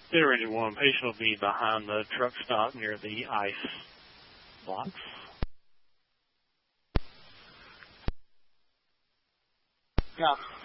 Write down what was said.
Theater Engine 1, patient will be behind the truck stop near the ice blocks. Yeah.